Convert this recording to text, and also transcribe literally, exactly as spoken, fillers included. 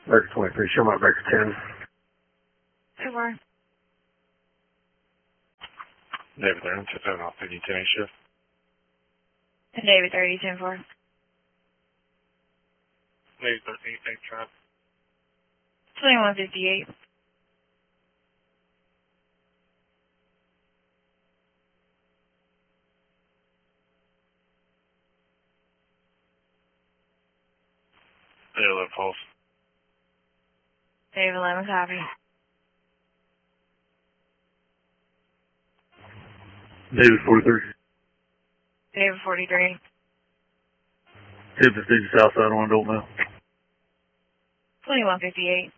Baker twenty-three, show my Baker ten. Two more. David there, I'm seven off fifty ten shift. And David thirty, ten four. David thirteen, eight trap. twenty-one fifty-eight. David eleven pulse. David eleven copy. David forty-three. David forty-three. ten fifteen Southside on Adult Mail. twenty-one fifty-eight.